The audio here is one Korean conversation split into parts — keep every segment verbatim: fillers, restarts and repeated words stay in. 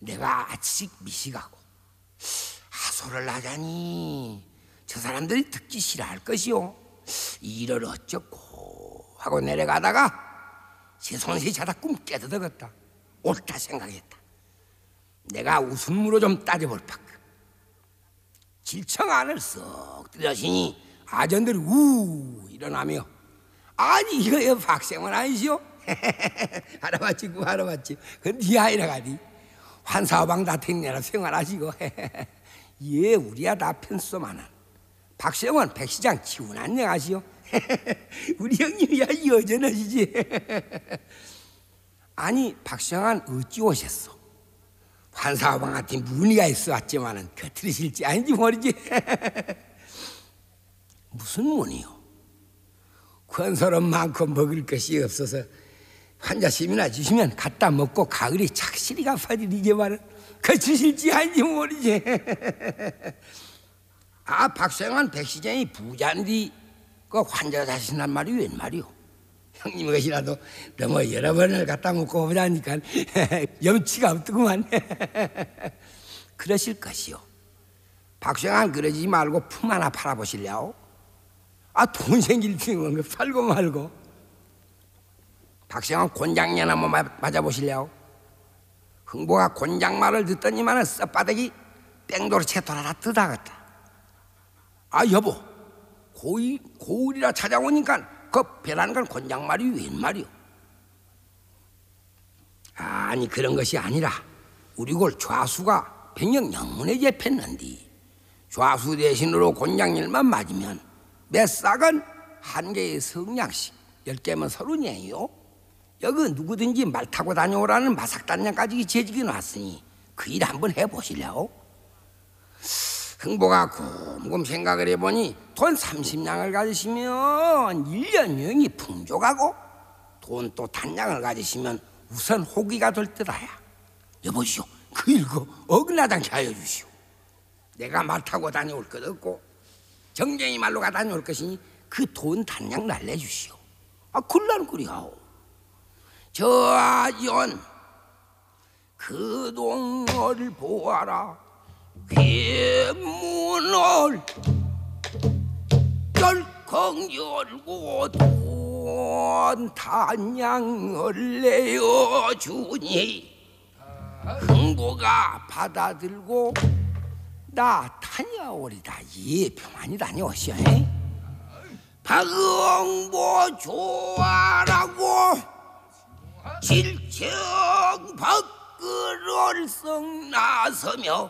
내가 아직 미식하고 하소를 하자니 저 사람들이 듣기 싫어할 것이요. 이를 어쩌고 하고 내려가다가 제 손에 자다 꿈 깨닫었다. 옳다 생각했다. 내가 웃음으로 좀 따져볼 바끔 질청 안을 썩 들여시니 아전들이 우 일어나며 아니 이거 박생원 아니시오? 알아봤지 그 알아봤지. 그건 네 아이라 가니 환사방 다 택내라 생활하시고 예 우리야 다 편수만한 박생원 백시장 지훈 안녕하시오. 우리 형님이야 여전하시지. 아니 박생원 어찌 오셨어? 환사방 같은 문의가 있어 왔지만은 곁들이실지 아닌지 모르지. 무슨 문의요? 권서름 많고 먹을 것이 없어서 환자심이나 주시면 갖다 먹고 가을이 착실히 갚아드리지 말은 거치실지 아닌지 모르지. 아 박생환 백시장이 부자인데 그 환자 자신한 말이 웬 말이오? 형님 것이라도 너무 여러 번을 갖다 먹고 보자니까 염치가 없더구만. 그러실 것이오. 박생환 그러지 말고 품 하나 팔아보실래요? 아 돈 생길 틈은 거 팔고 말고. 박생환 곤장년 한번 맞아보실래요? 흥보가 곤장 말을 듣더니만은 썩바닥이 뺑도로 채 돌아다 뜨다갔다. 아 여보 고이, 고을이라 찾아오니까 그 배라는 건 곤장 말이 웬 말이오? 아니 그런 것이 아니라 우리 골 좌수가 병력 영문에 잡혔는데 좌수 대신으로 곤장일만 맞으면 몇 싹은 한 개의 성냥씩 열 개면 서른이에요. 여기 누구든지 말 타고 다녀오라는 마삭단장까지 재직이 놨으니 그 일 한번 해보실래요? 흥보가 곰곰 생각을 해보니 돈 삼십 냥을 가지시면 일 년 명이 풍족하고 돈 또 단량을 가지시면 우선 호기가 될 듯하야. 여보시오 그 일 그 어긋나지 하여 주시오. 내가 말 타고 다녀올 것 없고 정쟁이 말로 가 다녀올 것이니 그 돈 단량 날려주시오. 아 굴란꾸리하오. 저 아전 그 동어를 보아라. 괴문을 덜컥 열고 돈 단양을 내어주니 흥보가 받아들고 나 다녀오리다. 예 평안히 다녀오시오. 박응보 좋아라고 질청 밖을 썩 나서며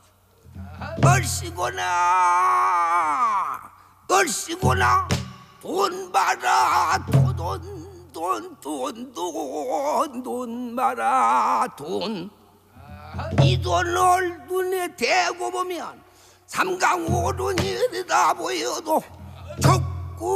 얼씨구나 얼씨구나 돈 봐라 돈 돈 돈 돈 돈 봐라 돈. 이 돈을 눈에 대고 보면 삼강오륜이 다 보여도 적